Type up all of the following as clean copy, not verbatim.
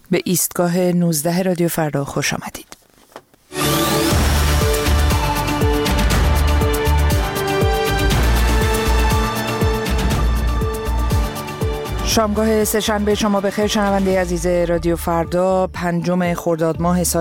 به ایستگاه 19 رادیو فردا خوش آمدید. شامگاه سه‌شنبه شما بخیر شنونده عزیز رادیو فردا. 5 خرداد ماه سال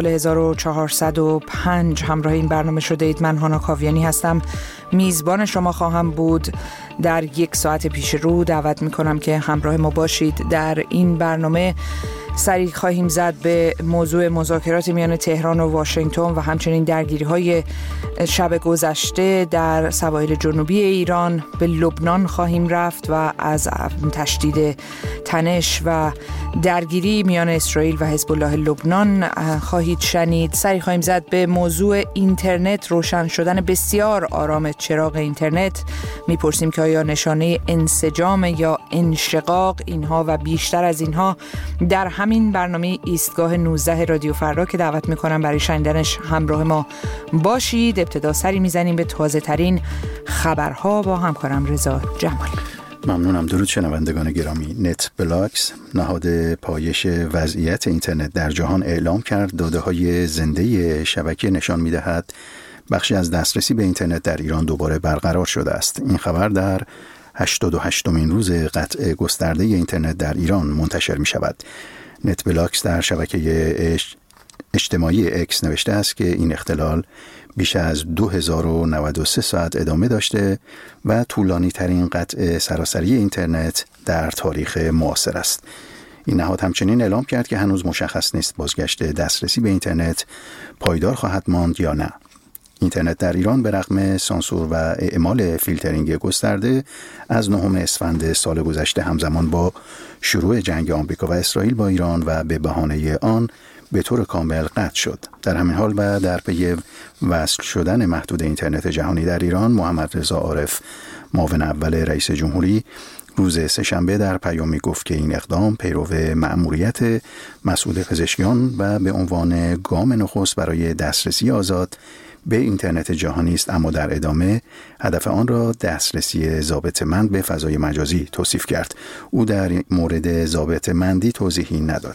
1405 همراه این برنامه شده اید. من هانا کاویانی هستم، میزبان شما خواهم بود. در 1 ساعت پیش رو دعوت میکنم که همراه ما باشید. در این برنامه سری خواهیم زد به موضوع مذاکرات میان تهران و واشنگتن و همچنین درگیری‌های شب گذشته در سواحل جنوبی ایران. به لبنان خواهیم رفت و از تشدید تنش و درگیری میان اسرائیل و حزب الله لبنان خواهید شنید. سری خواهیم زد به موضوع اینترنت، روشن شدن بسیار آرام چراغ اینترنت. میپرسیم که آیا نشانه انسجام یا انشقاق اینها و بیشتر از اینها در همین برنامه ایستگاه 19 رادیو فردا که دعوت میکنم برای شنیدنش همراه ما باشید. ابتدا سری میزنیم به تازه ترین خبرها با همکارم رضا جمالی. ممنونم. درود شنوندگان گرامی. نت بلاکس، نهاد پایش وضعیت اینترنت در جهان، اعلام کرد داده‌های زنده شبکه نشان می‌دهد بخشی از دسترسی به اینترنت در ایران دوباره برقرار شده است. این خبر در 88مین روز قطع گسترده اینترنت در ایران منتشر می‌شود. نت بلاکس در شبکه اجتماعی اکس نوشته است که این اختلال بیش از 2093 ساعت ادامه داشته و طولانی ترین قطع سراسری اینترنت در تاریخ معاصر است. این نهاد همچنین اعلام کرد که هنوز مشخص نیست بازگشت دسترسی به اینترنت پایدار خواهد ماند یا نه. اینترنت در ایران به رغم سانسور و اعمال فیلترینگ گسترده از 9 اسفند سال گذشته همزمان با شروع جنگ آمریکا و اسرائیل با ایران و به بهانه آن به طور کامل قطع شد. در همین حال و در پی وصل شدن محدود اینترنت جهانی در ایران، محمد رضا عارف، معاون اول رئیس جمهوری، روز سه‌شنبه در پیامی گفت که این اقدام پیرو مأموریت مسئول پزشکیان و به عنوان گام نخست برای دسترسی آزاد به اینترنت جهانی است، اما در ادامه هدف آن را دسترسی ضابطه‌مند به فضای مجازی توصیف کرد. او در مورد ضابطه‌مندی توضیحی نداد.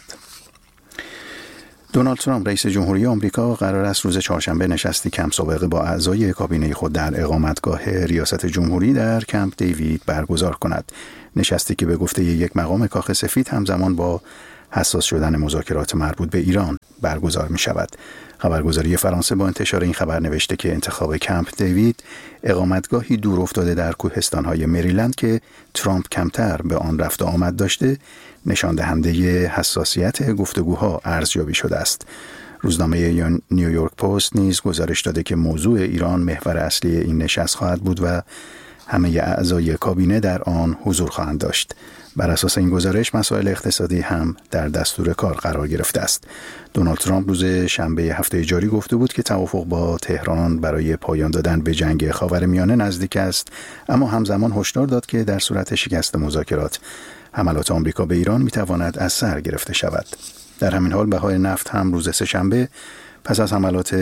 دونالد ترامپ رئیس جمهوری آمریکا قرار است روز چهارشنبه نشستی کم سابقه با اعضای کابینه خود در اقامتگاه ریاست جمهوری در کمپ دیوید برگزار کند. نشستی که به گفته یک مقام کاخ سفید همزمان با حساس شدن مذاکرات مربوط به ایران برگزار می شود. خبرگزاری فرانسه با انتشار این خبر نوشته که انتخاب کمپ دیوید، اقامتگاهی دور افتاده در کوهستان‌های مریلند که ترامپ کمتر به آن رفت و آمد داشته، نشان دهنده حساسیت گفتگوها ارزیابی شده است. روزنامه نیویورک پست نیز گزارش داده که موضوع ایران محور اصلی این نشست خواهد بود و همه اعضای کابینه در آن حضور خواهند داشت. بر اساس این گزارش مسائل اقتصادی هم در دستور کار قرار گرفته است. دونالد ترامپ روز شنبه هفته جاری گفته بود که توافق با تهران برای پایان دادن به جنگ خاورمیانه نزدیک است، اما همزمان هشدار داد که در صورت شکست مذاکرات، حملات آمریکا به ایران میتواند از سر گرفته شود. در همین حال بهای نفت هم روز سه‌شنبه پس از حملات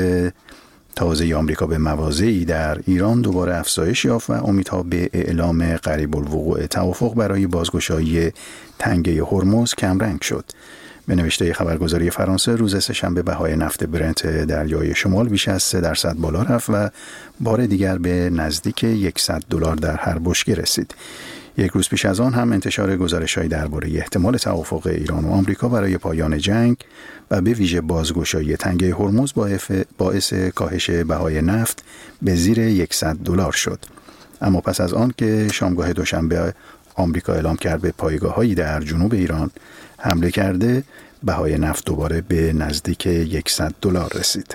تازه آمریکا به مواضعی در ایران دوباره افزایش یافت و امیدها به اعلام قریب الوقوع توافق برای بازگشایی تنگه هرمز کمرنگ شد. به نوشته خبرگزاری فرانسه روز سه‌شنبه بهای نفت برنت دریای شمال بیش از 3% بالا رفت و بار دیگر به نزدیک $100 در هر بشکه رسید. یک روز پیش از آن هم انتشار گزارش‌هایی درباره احتمال توافق ایران و آمریکا برای پایان جنگ و به ویژه بازگشایی تنگه هرمز باعث کاهش بهای نفت به زیر $100 شد. اما پس از آن که شامگاه دوشنبه آمریکا اعلام کرد به پایگاه‌هایی در جنوب ایران حمله کرده، بهای نفت دوباره به نزدیک $100 رسید.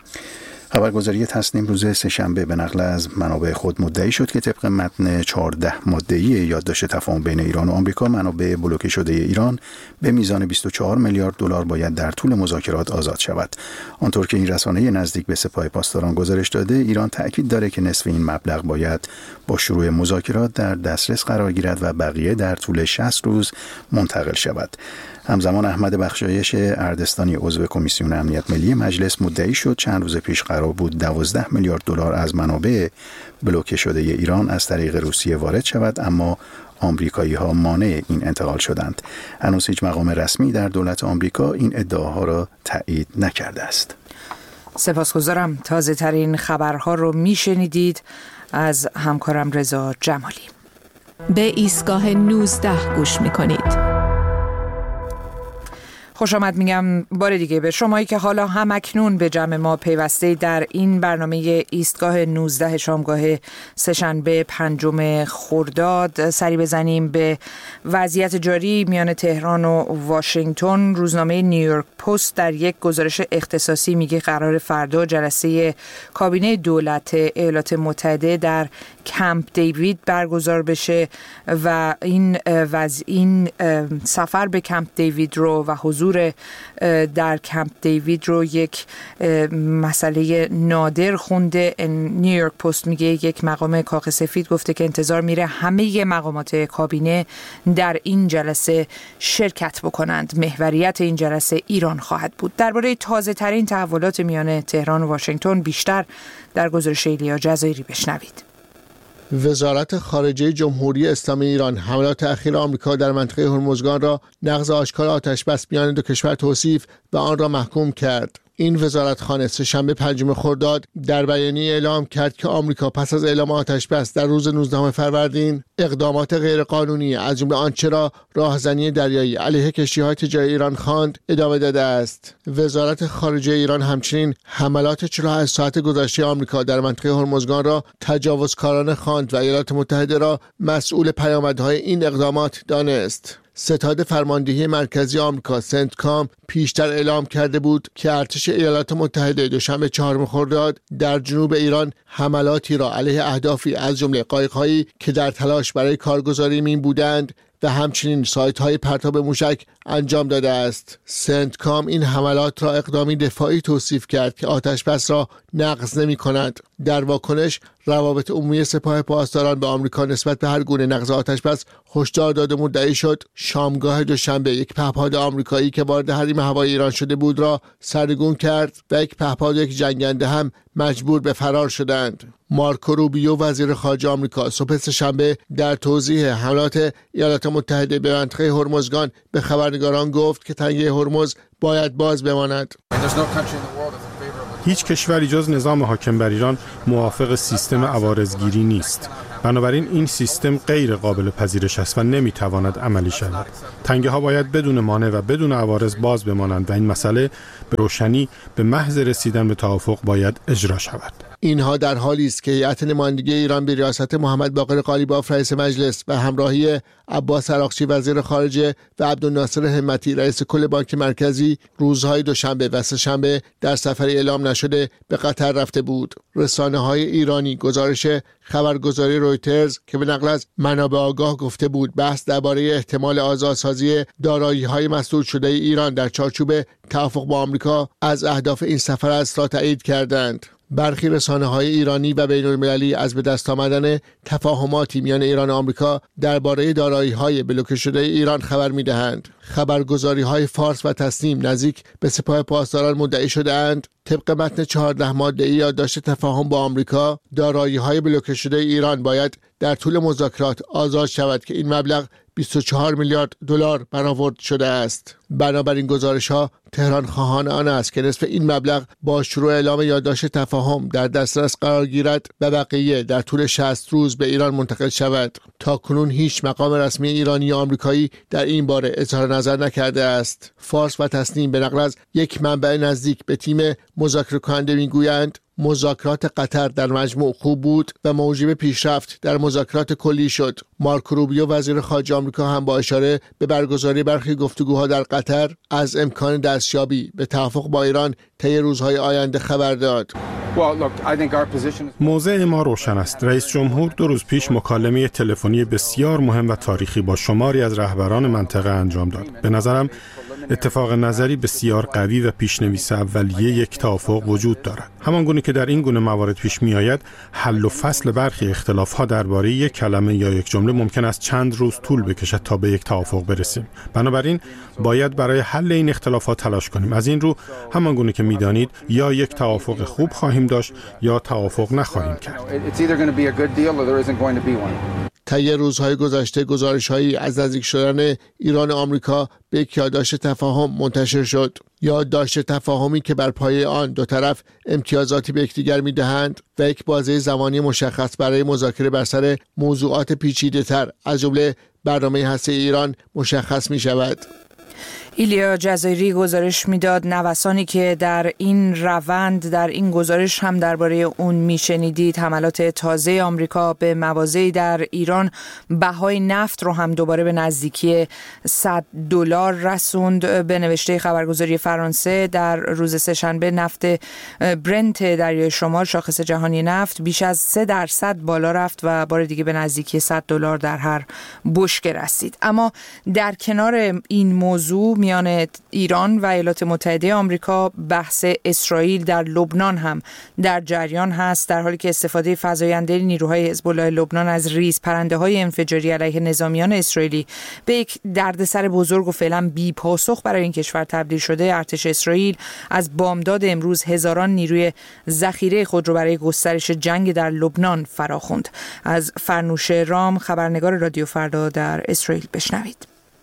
خبرگزاری تصنیم روز سه‌شنبه به نقل از منابع خود مدعی شد که طبق متن 14 ماده‌ای یادداشت تفاهم بین ایران و آمریکا، منابع بلوکه شده ایران به میزان $24 میلیارد باید در طول مذاکرات آزاد شود. آنطور که این رسانه نزدیک به سپاه پاسداران گزارش داده، ایران تأکید دارد که نصف این مبلغ باید با شروع مذاکرات در دسترس قرار گیرد و بقیه در طول 60 روز منتقل شود. همزمان احمد بخشایش اردستانی عضو کمیسیون امنیت ملی مجلس مدعی شد چند روز پیش قرار بود $12 میلیارد از منابع بلوکه شده ایران از طریق روسیه وارد شود، اما آمریکایی‌ها مانع این انتقال شدند. هنوز هیچ مقام رسمی در دولت آمریکا این ادعاها را تایید نکرده است. سپاسگزارم. تازه ترین خبرها رو میشنیدید از همکارم رضا جمالی. به ایستگاه 19 گوش میکنید. خوش آمد میگم بار دیگه به شمایی که حالا هم اکنون به جمع ما پیوسته در این برنامه ایستگاه 19 شامگاه سه‌شنبه 5 خرداد. سری بزنیم به وضعیت جاری میان تهران و واشنگتن. روزنامه نیویورک پست در یک گزارش اختصاصی میگه قرار فردا جلسه کابینه دولت ایالات متحده در کمپ دیوید برگزار بشه و این سفر به کمپ دیوید رو و حضور در کمپ دیوید رو یک مسئله نادر خونده. نیویورک پست میگه یک مقام کاخ سفید گفته که انتظار میره همه مقامات کابینه در این جلسه شرکت بکنند. محوریت این جلسه ایران خواهد بود. درباره تازه ترین تحولات میان تهران و واشنگتن بیشتر در گزارش ایلیا جزایری بشنوید. وزارت خارجه جمهوری اسلامی ایران حملات اخیر آمریکا در منطقه هرمزگان را نقض آشکار آتشبس میان دو کشور توصیف و آن را محکوم کرد. این وزارتخانه سه‌شنبه 5 خرداد در بیانیه اعلام کرد که آمریکا پس از اعلام آتشبس در روز 19 فروردین اقدامات غیرقانونی از جمله آنچه را راهزنی دریایی علیه کشتی‌های تجاری ایران خواند ادامه داده است. وزارت خارجه ایران همچنین حملات 48 ساعت گذشته آمریکا در منطقه هرمزگان را تجاوزکارانه خواند و ایالات متحده را مسئول پیامدهای این اقدامات دانست. ستاد فرماندهی مرکزی آمریکا سنتکام پیشتر اعلام کرده بود که ارتش ایالات متحده دوشنبه 4 خرداد در جنوب ایران حملاتی را علیه اهدافی از جمله قایق‌هایی که در تلاش برای کارگزاری مین بودند و همچنین سایت‌های پرتاب موشک انجام داده است. سنتکام این حملات را اقدامی دفاعی توصیف کرد که آتشبس را نقض نمی‌کند. در واکنش روابط عمومی سپاه پاسداران به آمریکا نسبت به هر گونه نقض آتشبس هشدار داده مدعی شد شامگاه دوشنبه یک پهپاد آمریکایی که وارد حریم هوایی ایران شده بود را سرنگون کرد و یک پهپاد و یک جنگنده هم مجبور به فرار شدند. مارکو روبیو وزیر خارجه آمریکا صبح سه‌شنبه در توضیح حملات ایالات متحده به منطقه هرمزگان به خبرنگاران گفت که تنگه هرمز باید باز بماند. هیچ کشوری جز نظام حاکم بر ایران موافق سیستم عوارضگیری نیست. بنابراین این سیستم غیر قابل پذیرش است و نمیتواند عملی شود. تنگه ها باید بدون مانع و بدون عوارض باز بمانند و این مسئله به روشنی به محض رسیدن به توافق باید اجرا شود. اینها در حالی است که هیئت نمایندگی ایران به ریاست محمد باقر قالیباف رئیس مجلس و همراهی عباس عراقچی وزیر خارجه و عبدالناصر همتی رئیس کل بانک مرکزی روزهای دوشنبه و سه‌شنبه در سفری اعلام نشده به قطر رفته بود. رسانه‌های ایرانی گزارش خبرگزاری رویترز که به نقل از منابع آگاه گفته بود بحث درباره احتمال آزادسازی دارایی‌های مسدود شده ایران در چارچوب توافق با آمریکا از اهداف این سفر است را تایید کردند. برخی رسانه‌های ایرانی و بین‌المللی از به دست آمدن تفاهماتی میان ایران و آمریکا درباره دارایی‌های بلوکه شده ایران خبر می‌دهند. خبرگزاری‌های فارس و تسنیم نزدیک به سپاه پاسداران مدعی شده‌اند طبق متن 14 ماده‌ای یادداشت تفاهم با آمریکا دارایی‌های بلوکه شده ایران باید در طول مذاکرات آزاد شود که این مبلغ 24 میلیارد دلار برآورد شده است. بنابراین گزارش‌ها تهران خواهان آن است که نصف این مبلغ با شروع اعلام یادداشت تفاهم در دسترس قرار گیرد و بقیه در طول 60 روز به ایران منتقل شود. تاکنون هیچ مقام رسمی ایرانی یا آمریکایی در این باره اظهار نظر نکرده است. فارس و تسنیم به نقل از یک منبع نزدیک به تیم مذاکره کننده میگویند مذاکرات قطر در مجموع خوب بود و موجب پیشرفت در مذاکرات کلی شد. مارکو روبیو وزیر خارجه آمریکا هم با اشاره به برگزاری برخی گفتگوها در قطر از امکان دستیابی به توافق با ایران طی روزهای آینده خبر داد. موضع ما روشن است. رئیس جمهور 2 روز پیش مکالمه تلفنی بسیار مهم و تاریخی با شماری از رهبران منطقه انجام داد. به نظرم اتفاق نظری بسیار قوی و پیشنویس اولیه یک توافق وجود دارد. همان گونه که در این گونه موارد پیش می آید، حل و فصل برخی اختلافات درباره یک کلمه یا یک جمله ممکن است چند روز طول بکشد تا به یک توافق برسیم. بنابراین باید برای حل این اختلافات تلاش کنیم. از این رو همان گونه که می دانید یا یک توافق خوب خواهیم داشت یا توافق نخواهیم کرد. طی روزهای گذشته گزارش‌هایی از نزدیک شدن ایران و آمریکا به یک یادداشت تفاهم منتشر شد. یادداشت تفاهمی که بر پایه آن دو طرف امتیازاتی به یکدیگر می‌دهند و یک بازه زمانی مشخص برای مذاکره بر سر موضوعات پیچیده‌تر از جمله برنامه هسته ایران مشخص می‌شود. ایلیا جزایری گزارش میداد نوسانی که در این روند در این گزارش هم درباره اون میشنیدید، حملات تازه آمریکا به مواضعی در ایران بهای نفت رو هم دوباره به نزدیکی $100 رسوند. به نوشته خبرگزاری فرانسه در روز سه‌شنبه نفت برنت دریای شمال شاخص جهانی نفت بیش از 3% بالا رفت و بار دیگه به نزدیکی $100 در هر بشکه رسید. اما در کنار این موضوع میان ایران و ایالات متحده آمریکا بحث اسرائیل در لبنان هم در جریان هست، در حالی که استفاده فزاینده نیروهای حزب الله لبنان از ریز پرنده‌های انفجاری علیه نظامیان اسرائیلی به یک دردسر بزرگ و فعلا بی پاسخ برای این کشور تبدیل شده. ارتش اسرائیل از بامداد امروز هزاران نیروی ذخیره خود را برای گسترش جنگ در لبنان فراخواند. از فرنوش رام خبرنگار رادیو فردا در اسرائیل بشنوید.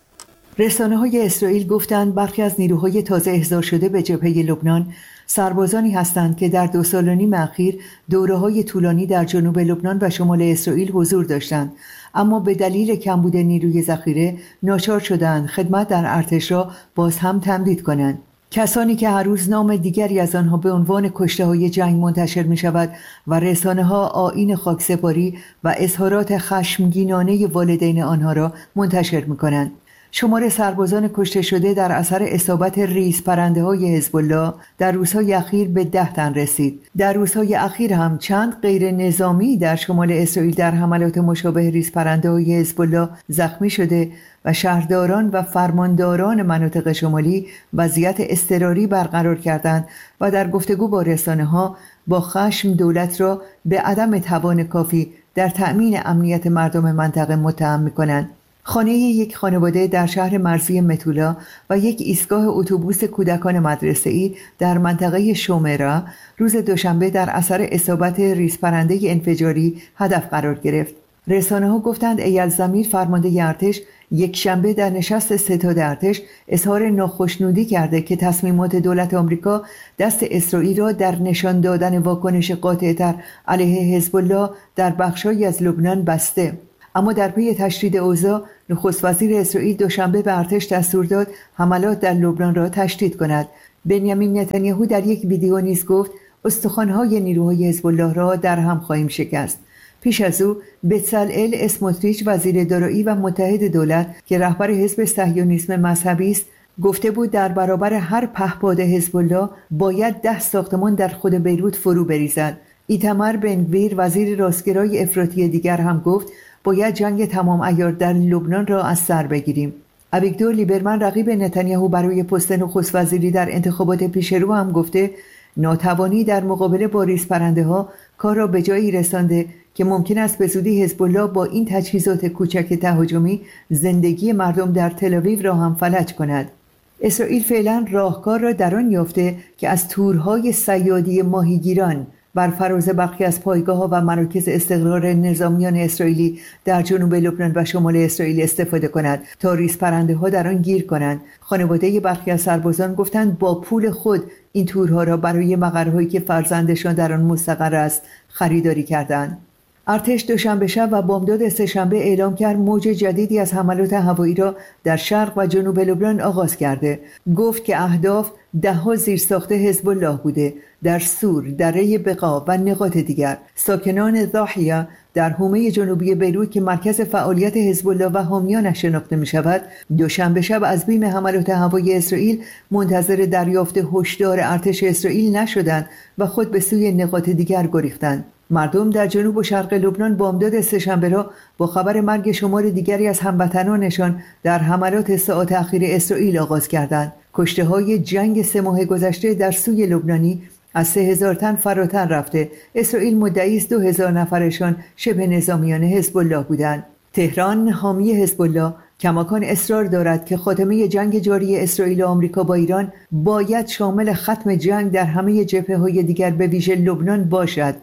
رسانه‌های اسرائیل گفتند برخی از نیروهای تازه احضار شده به جبهه لبنان سربازانی هستند که در 2 سال و نیم اخیر دوره‌های طولانی در جنوب لبنان و شمال اسرائیل حضور داشتند، اما به دلیل کمبود نیروی ذخیره ناچار شدند خدمت در ارتش را باز هم تمدید کنند. کسانی که هر روز نام دیگری از آنها به عنوان کشته‌های جنگ منتشر می‌شود و رسانه‌ها آیین خاکسپاری و اظهارات خشمگینانه والدین آنها را منتشر می‌کنند. شمار سربازان کشته شده در اثر اصابت ریز پرنده‌های حزب الله در روزهای اخیر به 10 تن رسید. در روزهای اخیر هم چند غیر نظامی در شمال اسرائیل در حملات مشابه ریز پرنده‌های حزب الله زخمی شده و شهرداران و فرمانداران مناطق شمالی وضعیت اضطراری برقرار کردند و در گفتگو با رسانه‌ها با خشم دولت را به عدم توان کافی در تأمین امنیت مردم منطقه متهم می‌کنند. خانه یک خانواده در شهر مرزی متولا و یک ایستگاه اتوبوس کودکان مدرسه‌ای در منطقه شومرا روز دوشنبه در اثر اصابت ریزپرنده انفجاری هدف قرار گرفت. رسانه‌ها گفتند ایل زمیر فرمانده ارتش یک شنبه در نشست ستاد ارتش اظهار ناخشنودی کرده که تصمیمات دولت آمریکا دست اسرائیل را در نشان دادن واکنش قاطع‌تر علیه حزب الله در بخش‌هایی از لبنان بسته. اما در پی تشدید اوضاع نخست وزیر اسرائیل دوشنبه به ارتش دستور داد حملات در لبنان را تشدید کند. بنیامین نتانیاهو در یک ویدیو نیز گفت استخوان‌های نیروهای حزب الله را در هم خواهیم شکست. پیش از او بצلئل اسموتریچ وزیر دارایی و متحد دولت که رهبر حزب صهیونیسم مذهبی است گفته بود در برابر هر پهپاد حزب الله باید 10 ساختمان در خود بیروت فرو بریزد. ایتمر بنگویر وزیر راستگرای افراطی دیگر هم گفت باید جنگ تمام عیار در لبنان را از سر بگیریم. اویگدور لیبرمن رقیب نتانیاهو برای پست نخست وزیری در انتخابات پیش رو هم گفته ناتوانی در مقابله با ریزپرنده‌ها کار را به جایی رسانده که ممکن است به زودی حزب الله با این تجهیزات کوچک تهاجمی زندگی مردم در تل‌آویو را هم فلج کند. اسرائیل فعلا راهکار را در آن یافته که از تورهای صیادی ماهیگیران بر فراز برخی از پایگاه‌ها و مراکز استقرار نظامیان اسرائیلی در جنوب لبنان و شمال اسرائیل استفاده کند تا ریزپرنده‌ها در آن گیر کنند. خانواده برخی از سربازان گفتند با پول خود این تورها را برای مقرهایی که فرزندشان در آن مستقر است خریداری کردند. ارتش دوشنبه شب و بامداد سه‌شنبه اعلام کرد موج جدیدی از حملات هوایی را در شرق و جنوب لبنان آغاز کرده. گفت که اهداف 10 زیرساخت حزب الله بوده در سور، دره بقا و نقاط دیگر. ساکنان ضاحیه در حومه جنوبی بیروت که مرکز فعالیت حزب الله و حامیانش شناخته می شود دوشنبه شب از بیم حملات هوایی اسرائیل منتظر دریافت هشدار ارتش اسرائیل نشدند و خود به سوی نقاط دیگر گریختند. مردم در جنوب و شرق لبنان بامداد سه‌شنبه را با خبر مرگ شمار دیگری از هموطنانشان در حملات ساعات اخیر اسرائیل آغاز کردند. کشته‌های جنگ 3 ماه گذشته در سوی لبنانی از 3000 تن فراتر رفته. اسرائیل مدعی است 2000 نفرشان شبه نظامیان حزب الله بودند. تهران حامی حزب الله کماکان اصرار دارد که خاتمه جنگ جاری اسرائیل و آمریکا با ایران باید شامل ختم جنگ در همه جبهه‌های دیگر به ویژه لبنان باشد.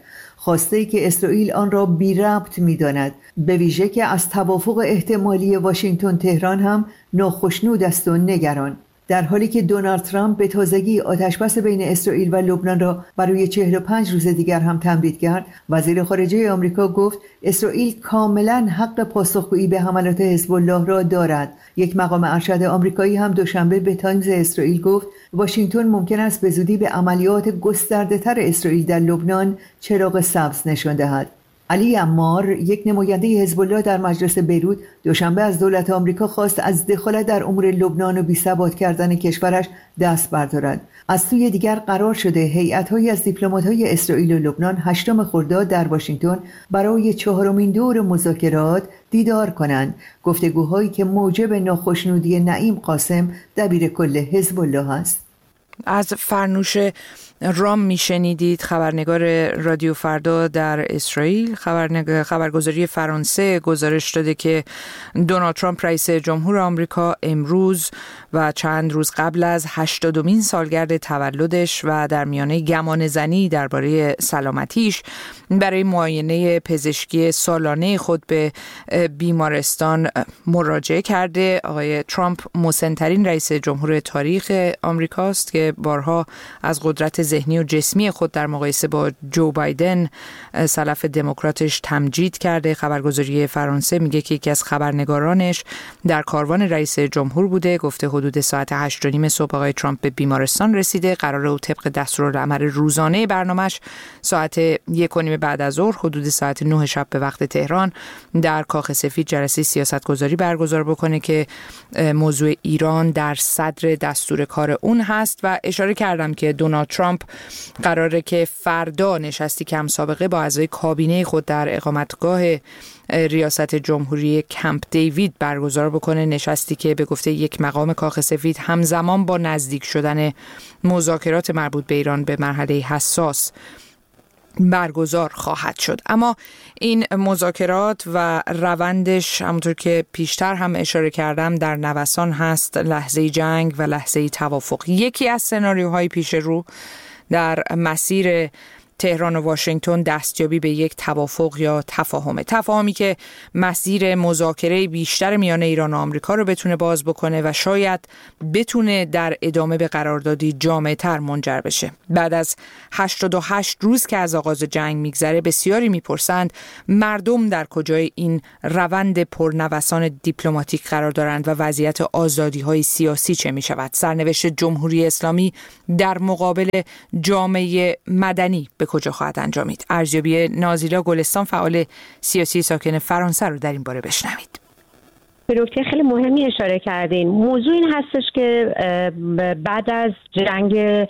خواسته‌ای که اسرائیل آن را بی ربط می‌داند، به ویژه که از توافق احتمالی واشنگتن تهران هم ناخشنود است و نگران. در حالی که دونالد ترامپ به تازگی آتشبس بین اسرائیل و لبنان را برای 45 روز دیگر هم تمدید کرد، وزیر خارجه آمریکا گفت اسرائیل کاملا حق پاسخگویی به حملات حزب الله را دارد. یک مقام ارشد آمریکایی هم دوشنبه به تایمز اسرائیل گفت واشنگتن ممکن است به زودی به عملیات گسترده‌تر اسرائیل در لبنان چراغ سبز نشان دهد. علی عمار، یک نماینده حزب الله در مجلس بیروت، دوشنبه از دولت آمریکا خواست از دخالت در امور لبنان و بی‌ثبات کردن کشورش دست بردارد. از سوی دیگر قرار شده هیئت‌هایی از دیپلمات‌های اسرائیل و لبنان 8 خرداد در واشنگتن برای 4مین دور مذاکرات دیدار کنند. گفتگوهایی که موجب ناخشنودی نعیم قاسم دبیرکل حزب الله است. از فرنوش رام میشنیدید، خبرنگار رادیو فردا در اسرائیل. خبرگزاری فرانسه گزارش داده که دونالد ترامپ رئیس جمهور آمریکا امروز و چند روز قبل از 80مین سالگرد تولدش و در میانه گمانه‌زنی درباره سلامتیش برای معاینه پزشکی سالانه خود به بیمارستان مراجعه کرده. آقای ترامپ مسن‌ترین رئیس جمهور تاریخ آمریکاست که بارها از قدرت ذهنی و جسمی خود در مقایسه با جو بایدن سلف دموکراتش تمجید کرده. خبرگزاری فرانسه میگه که یکی از خبرنگارانش در کاروان رئیس جمهور بوده. گفته حدود ساعت 8:30 صبح آقای ترامپ به بیمارستان رسیده. قراره او طبق دستورالعمل روزانه برنامه‌اش ساعت 1:30 بعد از ظهر حدود ساعت 9 شب به وقت تهران در کاخ سفید جلسه سیاستگذاری برگزار بکنه که موضوع ایران در صدر دستور کار اون هست. و اشاره کردم که دونالد ترامپ قراره که فردا نشستی کم سابقه با اعضای کابینه خود در اقامتگاه ریاست جمهوری کمپ دیوید برگزار بکنه. نشستی که به گفته یک مقام کاخ سفید همزمان با نزدیک شدن مذاکرات مربوط به ایران به مرحله حساس برگزار خواهد شد. اما این مذاکرات و روندش همونطور که پیشتر هم اشاره کردم در نوسان هست. لحظه جنگ و لحظه توافق یکی از سناریوهای پیش رو در مسیر تهران و واشنگتن دستیابی به یک توافق یا تفاهمی که مسیر مذاکره بیشتر میان ایران و آمریکا رو بتونه باز بکنه و شاید بتونه در ادامه به قراردادی جامع‌تر منجر بشه. بعد از 88 روز که از آغاز جنگ میگذره، بسیاری میپرسند مردم در کجای این روند پرنوسان دیپلماتیک قرار دارند و وضعیت آزادی‌های سیاسی چه میشود؟ سرنوشت جمهوری اسلامی در مقابل جامعه مدنی به کجا خواهد انجامید؟ ارزیابی نازیلا گلستان، فعال سیاسی ساکن فرانسه، رو در این باره بشنوید. به نکته خیلی مهمی اشاره کردین. موضوع این هستش که بعد از جنگ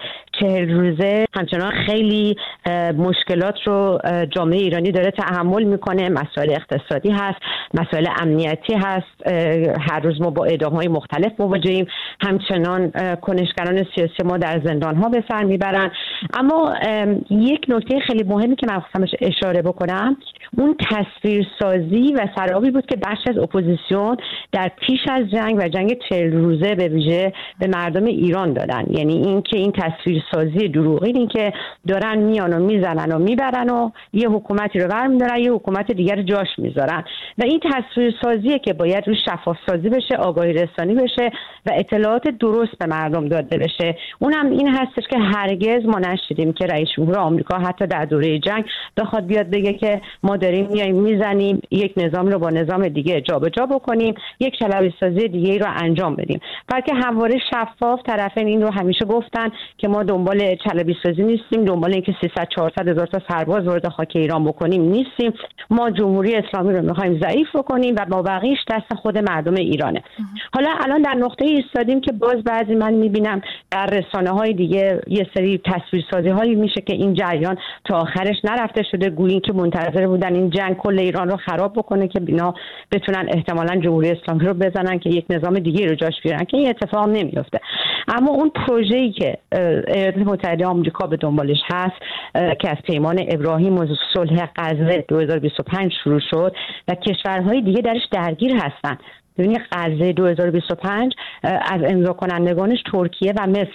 40 روزه همچنان خیلی مشکلات رو جامعه ایرانی داره تحمل میکنه. مسائل اقتصادی هست، مسائل امنیتی هست، هر روز ما با اعدام‌های مختلف مواجهیم. همچنان کنشگران سیاسی ما در زندان‌ها به سر میبرن. اما یک نکته خیلی مهمی که من خواستم اشاره بکنم، اون تصویرسازی و سرابی بود که بخش از اپوزیسیون در پیش از جنگ و جنگ 40 روزه به ویژه به مردم ایران دادن. یعنی این که این تصویرسازی دروغین، این که دارن میان و میزنن و میبرن و یه حکومتی رو برمی‌دارن یه حکومت دیگر جاش میذارن و این تصویرسازیه که باید روش شفاف سازی بشه، آگاهی رسانی بشه و اطلاعات درست به مردم داده بشه. اونم این هستش که هرگز ما نشدیم که رئیس جمهور آمریکا حتی در دوره جنگ بخواد بیاد بگه که ما داریم میایم میزنیم یک نظام رو با نظام دیگه جابجا بکنیم، یک شبیه‌سازی دیگه رو انجام بدیم. بلکه همواره شفاف طرفین این رو همیشه گفتن که ما دنبال چلبی‌سازی نیستیم، دنبال اینکه 300-400 هزار تا سرباز وارد خاک ایران بکنیم نیستیم. ما جمهوری اسلامی رو می‌خوایم ضعیف بکنیم و با بقیه‌اش دست خود مردم ایرانه. حالا الان در نقطه ایستادیم که باز بعضی من می‌بینم در رسانه‌های دیگه یه سری تصویرسازی‌هایی میشه که این جریان تا آخرش نرفته شده، گویی که منتظر بودن این جنگ کل ایران رو خراب بکنه که اینا بتونن احتمالاً جمهوری اسلامی رو بزنن که یک نظام دیگه رو جاش بیارن، که این اتفاق نمیفته. اما اون پروژه‌ای که ایالات متحده آمریکا به دنبالش هست که از پیمان ابراهیم و صلح غزه 2025 شروع شد و کشورهای دیگه درش درگیر هستن. ببینید غزه 2025 از امضا کنندگانش ترکیه و مصر هست.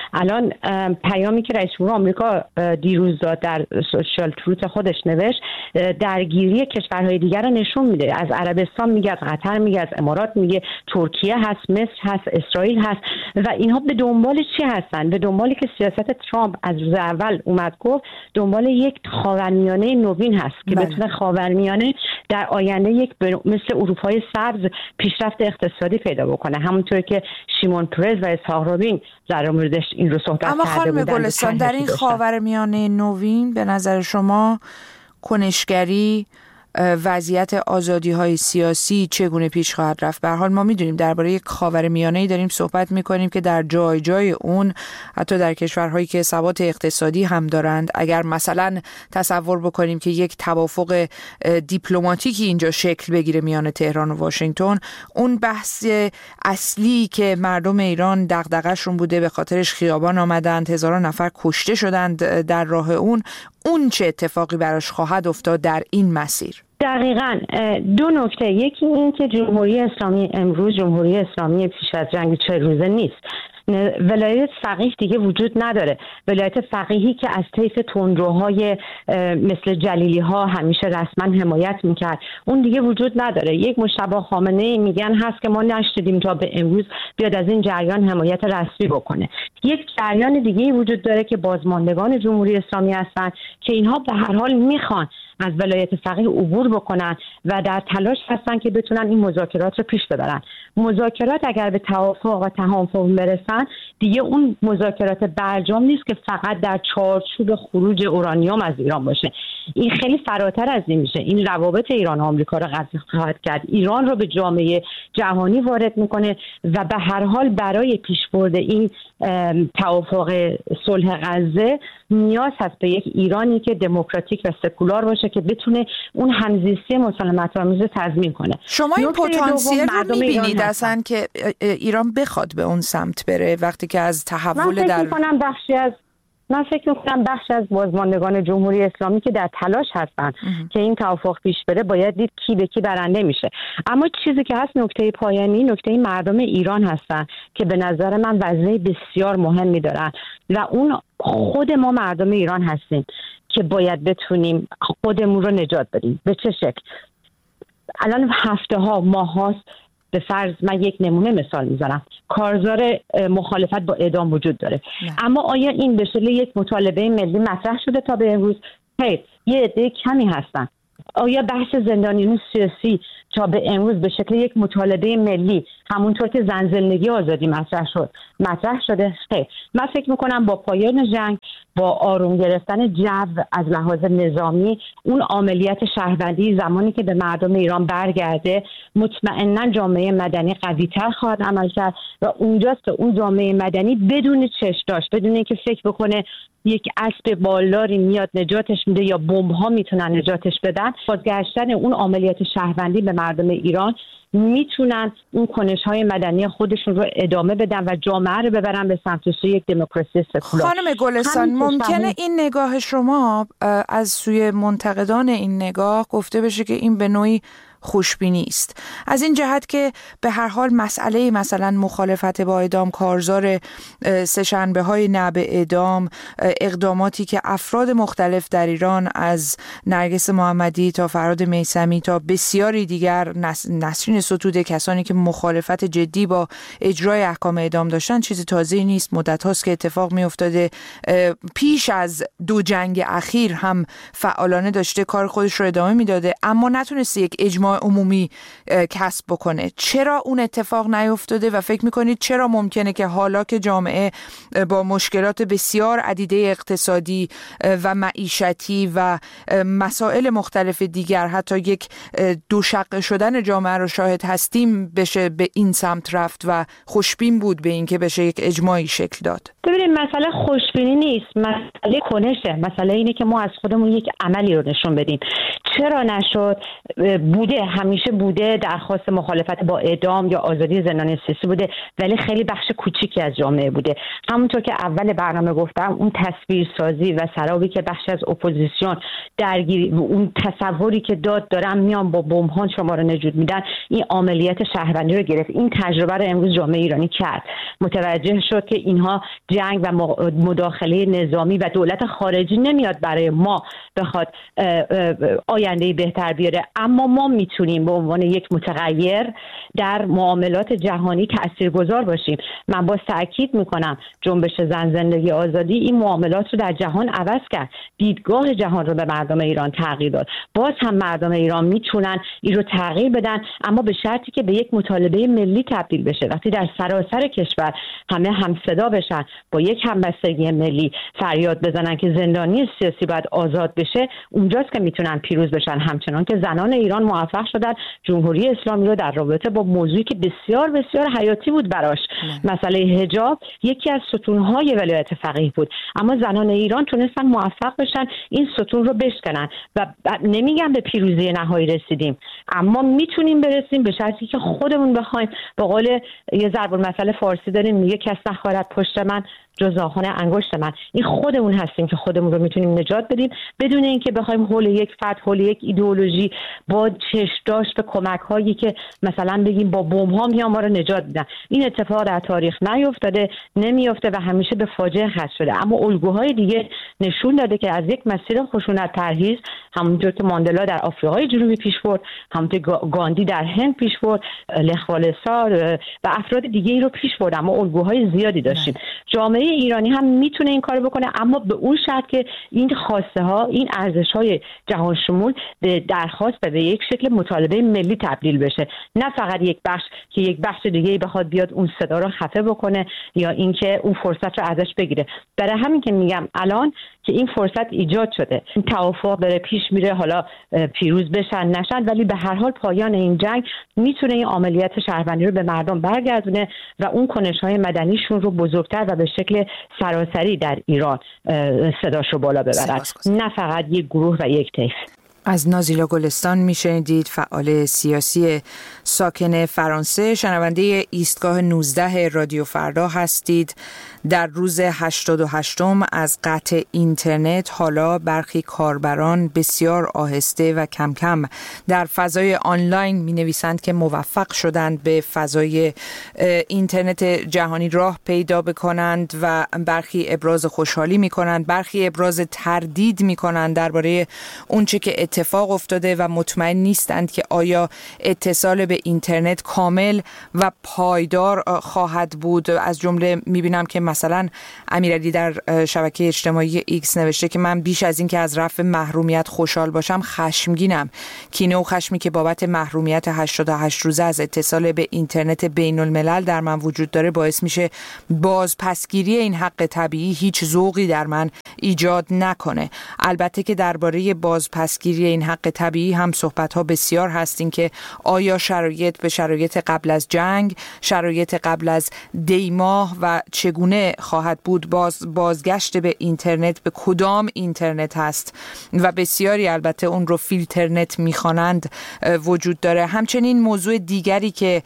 الان پیامی که رئیس جمهور آمریکا دیروز داد در سوشال تروت خودش نوشت درگیری کشورهای دیگر رو نشون میده. از عربستان میگه، از قطر میگه، از امارات میگه، ترکیه هست، مصر هست، اسرائیل هست و اینها به دنبال چی هستن؟ به دنبالی که سیاست ترامپ از روز اول اومد گفت دنبال یک خاورمیانه نوین هست که بتونه خاورمیانه در آینده یک مثل اروپای سبز پیشرفت اقتصادی پیدا بکنه، همونطور که شیمون پرز و اسحاق رابین در موردش این رو صحبت کرده بودن. اما خانم گلستان، در این خاورمیانه نوین به نظر شما کنشگری، وضعیت آزادی‌های سیاسی چگونه پیش خواهد رفت؟ به هر حال ما می‌دونیم درباره یک خاورمیانه‌ای داریم صحبت می‌کنیم که در جای جای اون، حتی در کشورهایی که ثبات اقتصادی هم دارند، اگر مثلا تصور بکنیم که یک توافق دیپلماتیکی اینجا شکل بگیره میان تهران و واشنگتن، اون بحث اصلی که مردم ایران دغدغه‌شون بوده، به خاطرش خیابان آمدند، هزاران نفر کشته شدند در راه اون چه اتفاقی براش خواهد افتاد در این مسیر؟ دقیقاً دو نکته. یکی این که جمهوری اسلامی امروز جمهوری اسلامی پیش از جنگ 40 روزه نیست. ولایت فقیه دیگه وجود نداره. ولایت فقیهی که از طیف تندروهای مثل جلیلی ها همیشه رسما حمایت میکرد اون دیگه وجود نداره. یک مجتبی خامنه‌ای میگن هست که ما نشدیدیم تا به امروز بیاد از این جریان حمایت رسمی بکنه. یک جریان دیگه وجود داره که بازماندگان جمهوری اسلامی هستن که اینها به هر حال میخوان از ولایت فقیه عبور بکنن و در تلاش هستن که بتونن این مذاکرات رو پیش ببرن. مذاکرات اگر به توافق و تهافت برسن دیگه اون مذاکرات برجام نیست که فقط در چارچوب خروج اورانیوم از ایران باشه. این خیلی فراتر از این میشه. این روابط ایران و آمریکا رو قطع خواهد کرد. ایران رو به جامعه جهانی وارد میکنه و به هر حال برای پیشبرد این توافق صلح غزه نیاز هست به یک ایرانی که دموکراتیک و سکولار باشه که بتونه اون همزیستی مسالمت‌آمیز رو تضمین کنه. شما این پتانسیل رو می‌بینید اصلا که ایران بخواد به اون سمت بره وقتی که از تحول من فکر می‌کنم بخشی از بازماندگان جمهوری اسلامی که در تلاش هستن که این توافق پیش بره باید دید کی به کی برنده میشه. اما چیزی که هست نکته پایانی، نکته مردم ایران هستن که به نظر من وظیفه بسیار مهمی دارن و اون خود ما مردم ایران هستیم که باید بتونیم خودمون رو نجات بدیم. به چه شکل؟ الان هفته ها ماه هاست، به فرض من یک نمونه مثال میزنم، کارزار مخالفت با اعدام وجود داره اما آیا این به شکل یک مطالبه ملی مطرح شده تا به امروز؟ خیر، یه عده کمی هستن. آیا بحث زندانیان سیاسی تا به امروز به شکل یک مطالبه ملی همونطور که زن زندگی آزادی مطرح شده؟ خیر. من فکر میکنم با پایان جنگ، با آروم گرفتن جو از لحاظ نظامی، اون عملیات شهروندی زمانی که به مردم ایران برگرده، مطمئنا جامعه مدنی قوی‌تر خواهد عمل کرد و اونجاست که اون جامعه مدنی بدون چش داشت، بدون اینکه فکر بکنه یک اسب بالداری میاد نجاتش میده یا بمب‌ها میتونن نجاتش بدن، بازگشتن اون عملیات شهروندی به مردم ایران میتونن اون کنش‌های مدنی خودشون رو ادامه بدن و جامعه رو ببرن به سمت سوی یک دموکراسی سکولار. خانم گلستان، ممکنه این نگاه شما از سوی منتقدان این نگاه گفته بشه که این به نوعی خوشبینی است، از این جهت که به هر حال مسئله مثلا مخالفت با اعدام، کارزار سه‌شنبه‌های نه به اعدام، اقداماتی که افراد مختلف در ایران از نرگس محمدی تا فرهاد میثمی تا بسیاری دیگر نسرین ستوده، کسانی که مخالفت جدی با اجرای احکام اعدام داشتن، چیز تازه‌ای نیست. مدت هاست که اتفاق می افتاده. پیش از دو جنگ اخیر هم فعالانه داشته کار خودش رو ادامه میداده اما نتونسته یک اجماع عمومی کسب بکنه. چرا اون اتفاق نیفتاده و فکر میکنید چرا ممکنه که حالا که جامعه با مشکلات بسیار عدیده اقتصادی و معیشتی و مسائل مختلف دیگر، حتی یک دوشقه شدن جامعه رو شاهد هستیم، بشه به این سمت رفت و خوشبین بود به این که بشه یک اجماعی شکل داد؟ ببینید، مسئله خوشبینی نیست، مسئله کنشه. مسئله اینه که ما از خودمون یک عملی رو نشون بدیم. چرا نشد؟ بوده همیشه بوده، درخواست مخالفت با اعدام یا آزادی زندانی سیاسی بوده، ولی خیلی بخش کوچیکی از جامعه بوده. همونطور که اول برنامه گفتم، اون تصویرسازی و سرابی که بخش از اپوزیسیون درگیری، اون تصوری که دارن میان با بمب‌ها شما رو نجات میدن، این عملیات شهروندی رو گرفت. این تجربه رو امروز جامعه ایرانی کرد، متوجه شد که اینها جنگ و مداخله نظامی و دولت خارجی نمیاد برای ما بخواد آینده بهتر بیاره، اما ما میتونیم به عنوان یک متغیر در معاملات جهانی تاثیرگذار باشیم. من باز تاکید میکنم جنبش زن زندگی آزادی این معاملات رو در جهان عوض کرد، دیدگاه جهان رو به مردم ایران تغییر داد. باز هم مردم ایران میتونن این رو تغییر بدن، اما به شرطی که به یک مطالبه ملی تبدیل بشه. وقتی در سراسر کشور همه همصدا بشن، با یک همبستگی ملی فریاد بزنن که زندانی سیاسی باید آزاد بشه، اونجاست که میتونن پیروز بشن. همچنان که زنان ایران موفق شدن جمهوری اسلامی رو در رابطه با موضوعی که بسیار بسیار حیاتی بود براش، مسئله حجاب، یکی از ستونهای ولایت فقیه بود، اما زنان ایران تونستن موفق بشن این ستون رو بشکنن و نمیگم به پیروزی نهایی رسیدیم، اما میتونیم برسیم به شرطی که خودمون بخوایم. به قول یه ضرب المثل فارسی داریم میگه کس نخواهد پشت من جز ناخن انگشت من. این خودمون هستیم که خودمون رو میتونیم نجات بدیم بدون اینکه بخوایم حول یک فرد، حول یک ایدئولوژی با چشم‌داشت به کمک هایی که مثلا بگیم با بمب ها میان ما رو نجات بدن. این اتفاق در تاریخ نیفتاده، نمیفته و همیشه به فاجعه ختم شده. اما الگوهای دیگه نشون داده که از یک مسیر خشونت پرهیز، همونطور که ماندلا در آفریقای جنوبی پیش برد، همونطور گاندی در هند پیش برد، لخ والسا و افراد دیگه ای رو پیش برد، اما الگوهای زیادی داشتیم. جامعه ایرانی هم میتونه این کارو بکنه، اما به اون شرط که این خواسته ها، این ارزش های جهان شمول به درخواست و به یک شکل مطالبه ملی تبدیل بشه، نه فقط یک بخش که یک بخش دیگه بخواد بیاد اون صدا رو خفه بکنه یا اینکه اون فرصت رو ازش بگیره. برای همین که میگم الان که این فرصت ایجاد شده، این توافق داره پیش میره، حالا پیروز بشن نشن، ولی به هر حال پایان این جنگ میتونه این عملیات شهروندی رو به مردم برگردونه و اون کنش‌های مدنیشون رو بزرگتر و به شکل سراسری در ایران صداش رو بالا ببرد، نه فقط یک گروه و یک طیف. از نازیلا گلستان میشنیدید، فعال سیاسی ساکن فرانسه. شنونده ایستگاه 19 رادیو فردا هستید. در روز 88 از قطع اینترنت حالا برخی کاربران بسیار آهسته و کم کم در فضای آنلاین می نویسند که موفق شدند به فضای اینترنت جهانی راه پیدا بکنند و برخی ابراز خوشحالی می کنند، برخی ابراز تردید می کنند درباره اون چه که اتفاق افتاده و مطمئن نیستند که آیا اتصال به اینترنت کامل و پایدار خواهد بود. از جمله میبینم که مثلا امیرعلی در شبکه اجتماعی ایکس نوشته که من بیش از این که از رفع محرومیت خوشحال باشم خشمگینم. کینه و خشمی که بابت محرومیت 88 روزه از اتصال به اینترنت بین الملل در من وجود داره باعث میشه بازپسگیری این حق طبیعی هیچ ذوقی در من ایجاد نکنه. البته که درباره بازپسگیری این حق طبیعی هم صحبت‌ها بسیار هستین که آیا شرایط به شرایط قبل از جنگ، شرایط قبل از دیماه و چگونه خواهد بود بازگشت به اینترنت به کدام اینترنت هست و بسیاری البته اون رو فیلترنت میخوانند وجود داره. همچنین موضوع دیگری که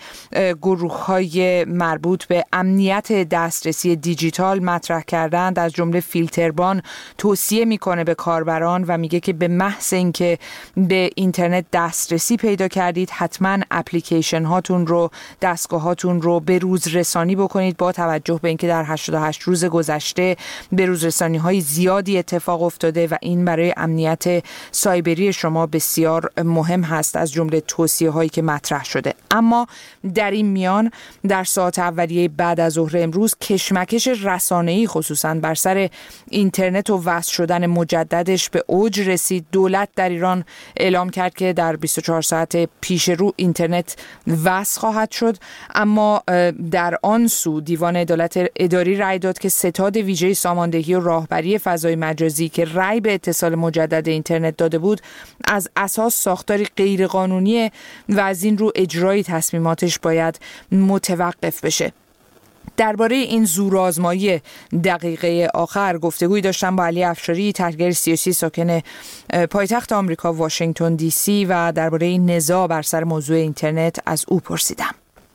گروه‌های مربوط به امنیت دسترسی دیجیتال مطرح کردند، از جمله فیلتربان توصیه میکنه به کاربران و میگه که به محض اینکه به اینترنت دسترسی پیدا کردید حتما اپلیکیشن هاتون رو، دستگاه هاتون رو به روز رسانی بکنید، با توجه به اینکه در 88 روز گذشته به روز رسانی های زیادی اتفاق افتاده و این برای امنیت سایبری شما بسیار مهم هست، از جمله توصیه هایی که مطرح شده. اما در این میان در ساعت اولیه بعد از ظهر امروز کشمکش رسانه‌ای خصوصا بر سر اینترنت و وصل شدن مجددش به اوج رسید. دولت در ایران اعلام کرد که در 24 ساعت پیش رو اینترنت وصل خواهد شد، اما در آن سو دیوان عدالت اداری رأی داد که ستاد ویژه ساماندهی و راهبری فضای مجازی که رأی به اتصال مجدد اینترنت داده بود از اساس ساختاری غیرقانونی و از این رو اجرای تصمیماتش باید متوقف بشه. درباره این زورآزمایی دقیقه آخر گفتگوی داشتم با علی افشاری، تحلیلگر سیاسی ساکن پایتخت آمریکا واشنگتن دی سی و درباره این نزاع بر سر موضوع اینترنت از او پرسیدم.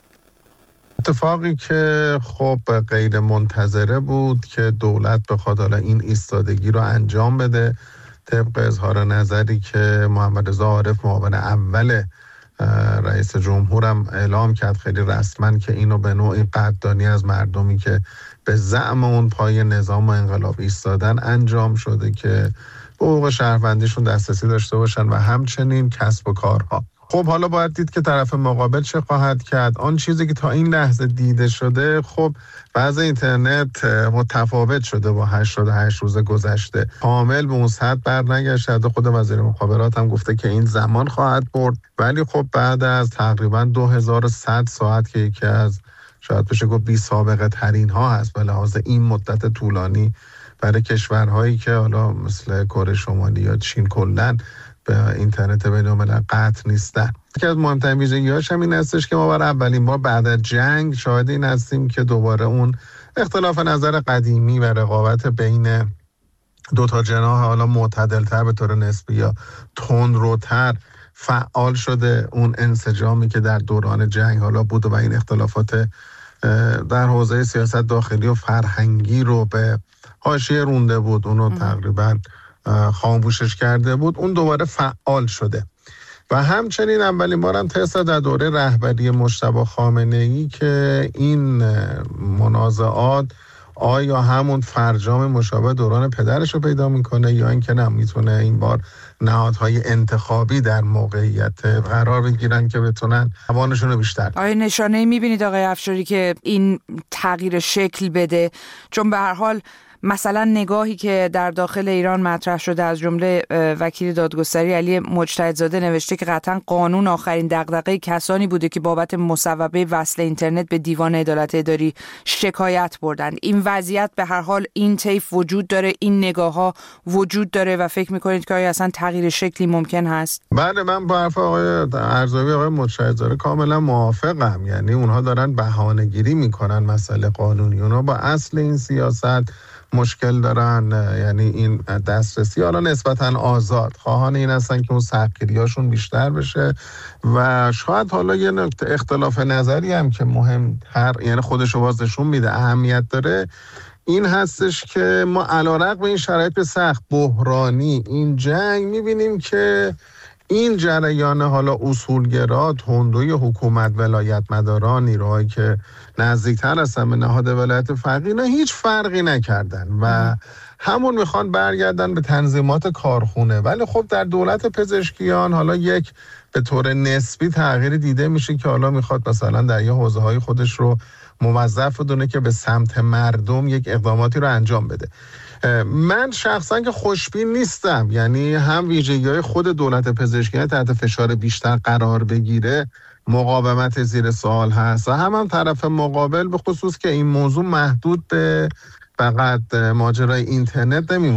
اتفاقی که خب غیر منتظره بود که دولت بخواد حالا این ایستادگی رو انجام بده، طبق اظهار نظری که محمد رضا عارف معاون اول رئیس جمهورم اعلام کرد خیلی رسما که اینو به نوعی قدردانی از مردمی که به زعم اون پای نظام و انقلاب ایستادن انجام شده که به حقوق شهروندیشون دسترسی داشته باشن و همچنین کسب و کارها. خب حالا باید دید که طرف مقابل چه خواهد کرد. آن چیزی که تا این لحظه دیده شده، خب بعض اینترنت متفاوت شده با 88 روز گذشته، کامل به اون سطح برنگشته. خود وزیر مخابرات هم گفته که این زمان خواهد برد، ولی خب بعد از تقریبا 2100 ساعت که یکی از شاید بشه گفت بی سابقه ترین ها هست به لحاظ این مدت طولانی برای کشورهایی که حالا مثل کره شمالی یا چین کلاً به اینترنت بین‌الملل قطع نیستن. یکی از مهمترین ویژگی‌هاش هم این هستش که ما برای اولین بار بعد از جنگ شاهد این هستیم که دوباره اون اختلاف نظر قدیمی و رقابت بین دو تا جناح حالا معتدل‌تر به طور نسبی یا تندروتر فعال شده. اون انسجامی که در دوران جنگ حالا بود و این اختلافات در حوزه سیاست داخلی و فرهنگی رو به حاشیه رونده بود، اونو تقریباً خاموشش کرده بود، اون دوباره فعال شده. و همچنین اولین بارم تست در دوره رهبری مجتبی خامنه‌ای که این منازعات آیا همون فرجام مشابه دوران پدرش رو پیدا میکنه یا اینکه نه میتونه این بار نهادهای انتخابی در موقعیت قرار بگیرن که بتونن توانشون رو بیشتر. آیا نشانه میبینید آقای افشاری که این تغییر شکل بده؟ چون به هر حال مثلا نگاهی که در داخل ایران مطرح شده از جمله وکیل دادگستری علی مجتهدزاده نوشته که قطعا قانون آخرین دغدغه کسانی بوده که بابت مصوبه وصل اینترنت به دیوان عدالت اداری شکایت بردند. این وضعیت به هر حال این طیف وجود داره، این نگاه‌ها وجود داره و فکر می‌کنید که آیا اصلا تغییر شکلی ممکن هست؟ بله، من با حرف آقای ارزوی آقای مجتهدزاده کاملا موافقم. یعنی اونها دارن بهانه‌گیری میکنن مسئله قانونی، اونها با اصل این سیاست مشکل دارن. یعنی این دسترسی حالا نسبتاً آزاد خواهان این هستن که اون سختگیریاشون بیشتر بشه و شاید حالا یه نکته اختلاف نظری هم که مهم یعنی خودشو بازشون میده اهمیت داره این هستش که ما علیرغم این شرایط سخت بحرانی این جنگ میبینیم که این جریان حالا اصولگرا، تندوی حکومت، ولایت مداران، نیروهایی که نزدیکتر هستن به نهاد ولایت فقیه نه هیچ فرقی نکردن و همون میخوان برگردن به تنظیمات کارخونه. ولی خب در دولت پزشکیان حالا یک به طور نسبی تغییر دیده میشه که حالا میخواد مثلا در یه حوزه‌های خودش رو موظف بدونه که به سمت مردم یک اقداماتی رو انجام بده. من شخصا که خوشبین نیستم، یعنی هم ویژگی‌های خود دولت پزشکی تحت فشار بیشتر قرار بگیره، مقاومت زیر سوال هست و هم طرف مقابل به خصوص که این موضوع محدود به فقط ماجرای اینترنت نمیمونه.